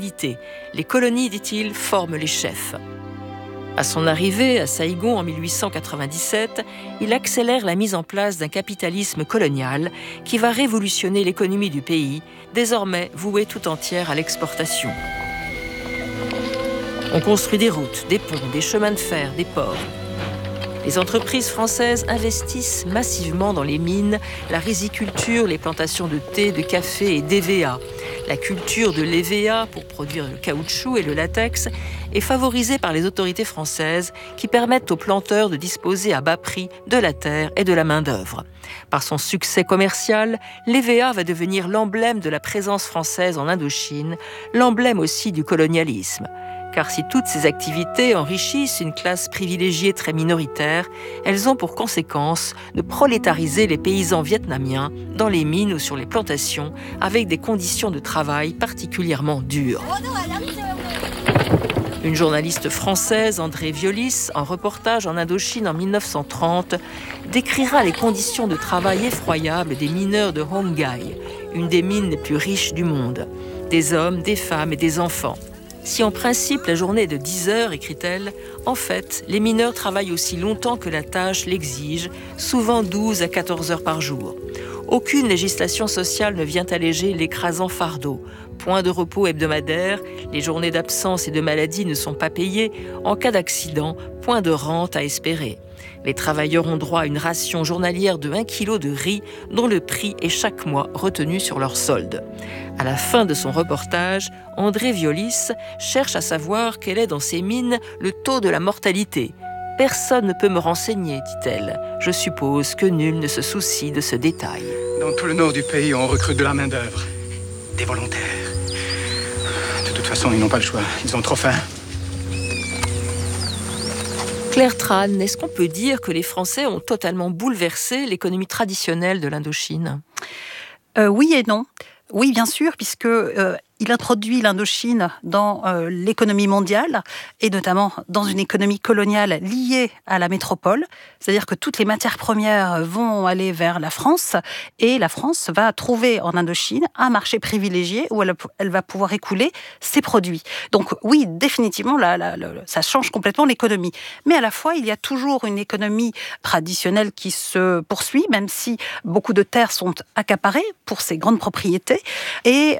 responsabilité. Les colonies, dit-il, forment les chefs. À son arrivée à Saïgon en 1897, il accélère la mise en place d'un capitalisme colonial qui va révolutionner l'économie du pays, désormais vouée tout entière à l'exportation. On construit des routes, des ponts, des chemins de fer, des ports. Les entreprises françaises investissent massivement dans les mines, la riziculture, les plantations de thé, de café et d'EVA. La culture de l'EVA pour produire le caoutchouc et le latex est favorisée par les autorités françaises qui permettent aux planteurs de disposer à bas prix de la terre et de la main-d'œuvre. Par son succès commercial, l'EVA va devenir l'emblème de la présence française en Indochine, l'emblème aussi du colonialisme. Car si toutes ces activités enrichissent une classe privilégiée très minoritaire, elles ont pour conséquence de prolétariser les paysans vietnamiens dans les mines ou sur les plantations avec des conditions de travail particulièrement dures. Une journaliste française, André Violis, en reportage en Indochine en 1930, décrira les conditions de travail effroyables des mineurs de Hon Gai, une des mines les plus riches du monde. Des hommes, des femmes et des enfants. Si en principe la journée est de 10 heures, écrit-elle, en fait, les mineurs travaillent aussi longtemps que la tâche l'exige, souvent 12 à 14 heures par jour. Aucune législation sociale ne vient alléger l'écrasant fardeau. Point de repos hebdomadaire, les journées d'absence et de maladie ne sont pas payées. En cas d'accident, point de rente à espérer. Les travailleurs ont droit à une ration journalière de 1 kg de riz dont le prix est chaque mois retenu sur leur solde. À la fin de son reportage, André Violis cherche à savoir quel est dans ces mines le taux de la mortalité. « Personne ne peut me renseigner, dit-elle. Je suppose que nul ne se soucie de ce détail. » Dans tout le nord du pays, on recrute de la main-d'œuvre. Des volontaires. De toute façon, ils n'ont pas le choix. Ils ont trop faim. Claire Tran, est-ce qu'on peut dire que les Français ont totalement bouleversé l'économie traditionnelle de l'Indochine ? Oui et non. Oui, bien sûr, puisque il introduit l'Indochine dans l'économie mondiale et notamment dans une économie coloniale liée à la métropole. C'est-à-dire que toutes les matières premières vont aller vers la France et la France va trouver en Indochine un marché privilégié où elle va pouvoir écouler ses produits. Donc oui, définitivement, ça change complètement l'économie. Mais à la fois, il y a toujours une économie traditionnelle qui se poursuit, même si beaucoup de terres sont accaparées pour ces grandes propriétés. Et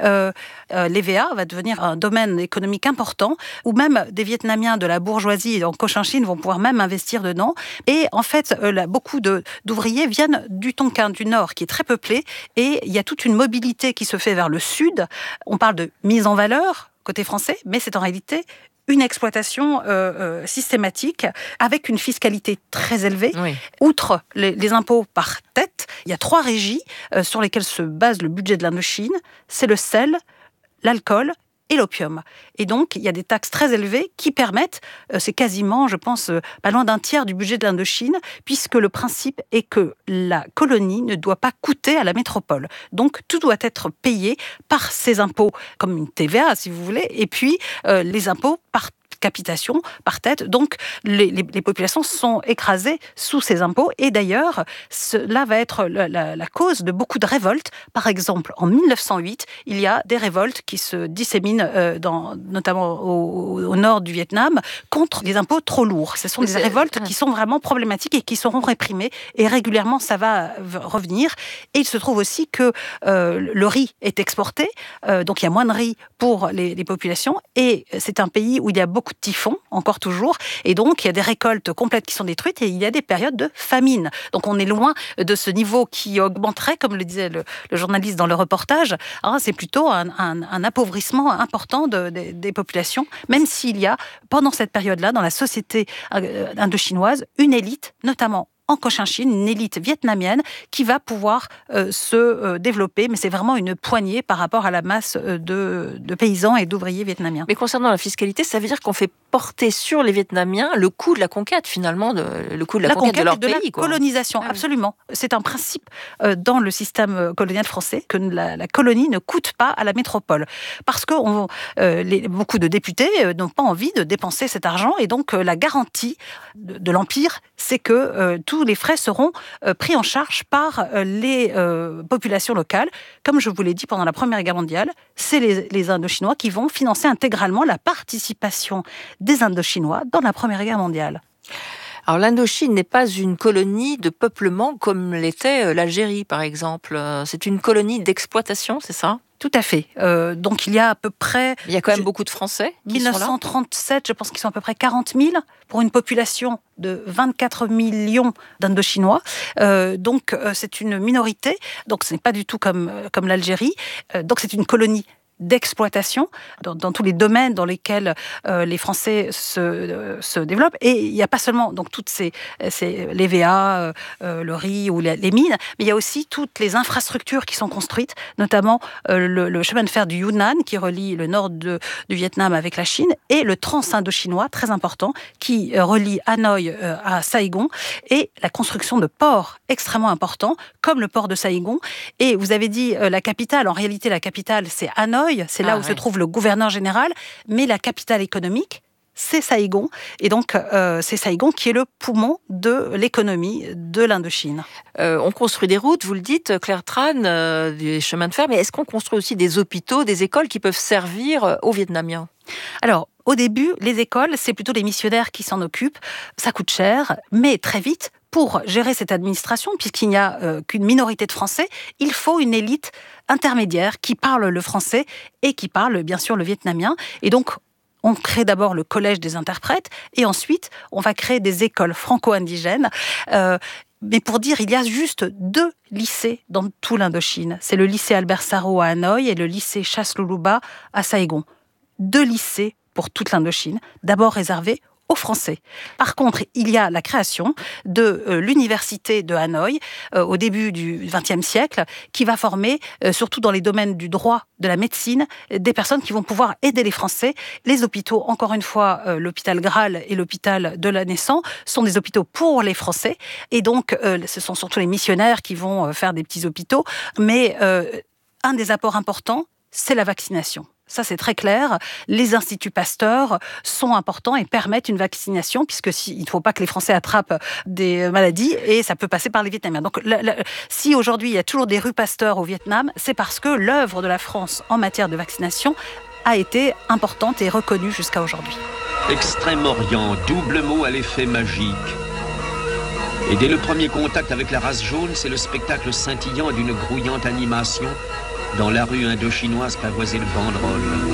l'EVA va devenir un domaine économique important où même des Vietnamiens de la bourgeoisie en Cochinchine vont pouvoir même investir dedans. Et en fait, beaucoup d'ouvriers viennent du Tonkin, du Nord, qui est très peuplé. Et il y a toute une mobilité qui se fait vers le Sud. On parle de mise en valeur côté français, mais c'est en réalité une exploitation systématique avec une fiscalité très élevée. Oui. Outre les impôts par tête, il y a 3 régies sur lesquelles se base le budget de l'Indochine. C'est le sel, l'alcool et l'opium. Et donc, il y a des taxes très élevées qui permettent, c'est quasiment, je pense, pas loin d'un tiers du budget de l'Indochine, puisque le principe est que la colonie ne doit pas coûter à la métropole. Donc, tout doit être payé par ces impôts, comme une TVA, si vous voulez, et puis les impôts par capitation, par tête. Donc, les populations sont écrasées sous ces impôts. Et d'ailleurs, cela va être la cause de beaucoup de révoltes. Par exemple, en 1908, il y a des révoltes qui se disséminent, notamment au nord du Vietnam, contre les impôts trop lourds. Ce sont des révoltes qui sont vraiment problématiques et qui seront réprimées. Et régulièrement, ça va revenir. Et il se trouve aussi que le riz est exporté. Donc, il y a moins de riz pour les populations. Et c'est un pays où il y a beaucoup de typhons, encore toujours, et donc il y a des récoltes complètes qui sont détruites et il y a des périodes de famine. Donc on est loin de ce niveau qui augmenterait, comme le disait le journaliste dans le reportage. Alors, c'est plutôt un appauvrissement important des populations, même s'il y a, pendant cette période-là, dans la société indochinoise, une élite, notamment en Cochinchine, une élite vietnamienne qui va pouvoir se développer, mais c'est vraiment une poignée par rapport à la masse de paysans et d'ouvriers vietnamiens. Mais concernant la fiscalité, ça veut dire qu'on fait porter sur les Vietnamiens le coût de la conquête, finalement, le coût de la conquête de leur pays. La colonisation, absolument. C'est un principe dans le système colonial français que la colonie ne coûte pas à la métropole. Parce que beaucoup de députés n'ont pas envie de dépenser cet argent, et donc la garantie de l'Empire, c'est que tout tous les frais seront pris en charge par les populations locales. Comme je vous l'ai dit, pendant la Première Guerre mondiale, c'est les Indochinois qui vont financer intégralement la participation des Indochinois dans la Première Guerre mondiale. Alors l'Indochine n'est pas une colonie de peuplement comme l'était l'Algérie, par exemple. C'est une colonie d'exploitation, c'est ça ? Tout à fait. Donc il y a à peu près... Il y a quand même beaucoup de Français qui 1937, je pense qu'ils sont à peu près 40 000 pour une population de 24 millions d'Indochinois. Donc c'est une minorité. Donc ce n'est pas du tout comme l'Algérie. Donc c'est une colonie d'exploitation dans tous les domaines dans lesquels les Français se développent. Et il n'y a pas seulement donc toutes les VA, le riz ou les mines, mais il y a aussi toutes les infrastructures qui sont construites, notamment le chemin de fer du Yunnan qui relie le nord du Vietnam avec la Chine et le trans-indochinois, très important, qui relie Hanoï à Saigon, et la construction de ports extrêmement importants, comme le port de Saigon. Et vous avez dit la capitale, en réalité la capitale c'est Hanoï, c'est là où se trouve le gouverneur général, mais la capitale économique, c'est Saigon. Et donc, c'est Saigon qui est le poumon de l'économie de l'Indochine. On construit des routes, vous le dites, Claire Tran, des chemins de fer, mais est-ce qu'on construit aussi des hôpitaux, des écoles qui peuvent servir aux Vietnamiens ? Alors, au début, les écoles, c'est plutôt les missionnaires qui s'en occupent. Ça coûte cher, mais très vite, pour gérer cette administration, puisqu'il n'y a qu'une minorité de Français, il faut une élite intermédiaire qui parle le français et qui parle bien sûr le vietnamien. Et donc, on crée d'abord le collège des interprètes et ensuite, on va créer des écoles franco-indigènes. Mais pour dire, il y a juste 2 lycées dans tout l'Indochine. C'est le lycée Albert Sarraut à Hanoï et le lycée Chasluluba à Saigon. 2 lycées pour toute l'Indochine, d'abord réservés aux Français. Par contre, il y a la création de l'université de Hanoï au début du XXe siècle, qui va former, surtout dans les domaines du droit, de la médecine, des personnes qui vont pouvoir aider les Français. Les hôpitaux, encore une fois, l'hôpital Graal et l'hôpital de la Naissance, sont des hôpitaux pour les Français. Et donc, ce sont surtout les missionnaires qui vont faire des petits hôpitaux. Mais un des apports importants, c'est la vaccination. Ça, c'est très clair. Les instituts Pasteur sont importants et permettent une vaccination, il ne faut pas que les Français attrapent des maladies, et ça peut passer par les Vietnamiens. Donc, si aujourd'hui, il y a toujours des rues Pasteur au Vietnam, c'est parce que l'œuvre de la France en matière de vaccination a été importante et reconnue jusqu'à aujourd'hui. Extrême-Orient, double mot à l'effet magique. Et dès le premier contact avec la race jaune, c'est le spectacle scintillant d'une grouillante animation dans la rue indochinoise pavoisée de banderoles.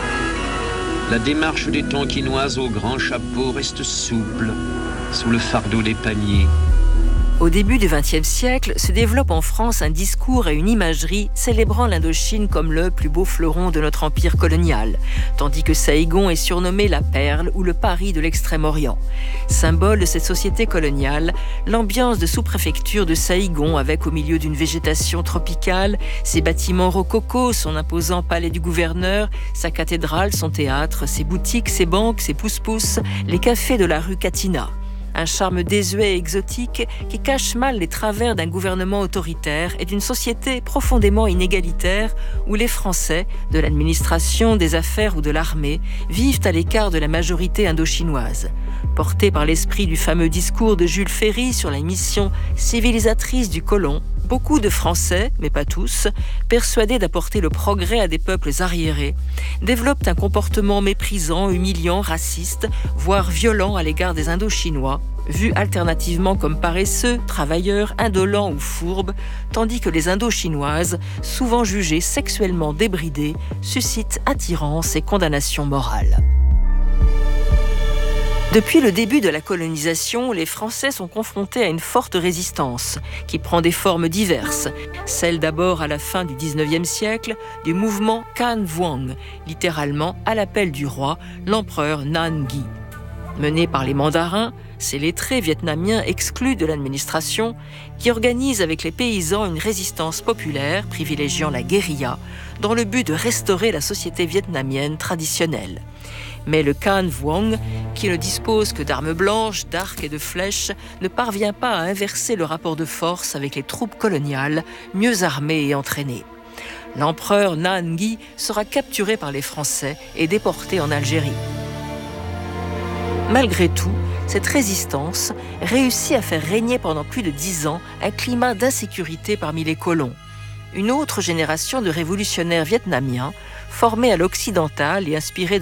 La démarche des Tonkinoises au grand chapeau reste souple sous le fardeau des paniers. Au début du XXe siècle, se développe en France un discours et une imagerie célébrant l'Indochine comme le plus beau fleuron de notre empire colonial, tandis que Saigon est surnommé la perle ou le Paris de l'Extrême-Orient. Symbole de cette société coloniale, l'ambiance de sous-préfecture de Saigon, avec au milieu d'une végétation tropicale, ses bâtiments rococo, son imposant palais du gouverneur, sa cathédrale, son théâtre, ses boutiques, ses banques, ses pousse-pousse, les cafés de la rue Katina. Un charme désuet et exotique qui cache mal les travers d'un gouvernement autoritaire et d'une société profondément inégalitaire où les Français, de l'administration, des affaires ou de l'armée, vivent à l'écart de la majorité indochinoise. Portés par l'esprit du fameux discours de Jules Ferry sur la mission civilisatrice du colon, beaucoup de Français, mais pas tous, persuadés d'apporter le progrès à des peuples arriérés, développent un comportement méprisant, humiliant, raciste, voire violent à l'égard des Indochinois, vus alternativement comme paresseux, travailleurs, indolents ou fourbes, tandis que les Indochinoises, souvent jugées sexuellement débridées, suscitent attirance et condamnation morale. Depuis le début de la colonisation, les Français sont confrontés à une forte résistance qui prend des formes diverses. Celle d'abord à la fin du XIXe siècle du mouvement Can Vuong, littéralement à l'appel du roi, l'empereur Nan Ghi. Mené par les mandarins, ces lettrés vietnamiens exclus de l'administration, qui organisent avec les paysans une résistance populaire privilégiant la guérilla dans le but de restaurer la société vietnamienne traditionnelle. Mais le Can Vuong, qui ne dispose que d'armes blanches, d'arcs et de flèches, ne parvient pas à inverser le rapport de force avec les troupes coloniales, mieux armées et entraînées. L'empereur Nan Ghi sera capturé par les Français et déporté en Algérie. Malgré tout, cette résistance réussit à faire régner pendant plus de 10 ans un climat d'insécurité parmi les colons. Une autre génération de révolutionnaires vietnamiens, formés à l'occidental et inspirés de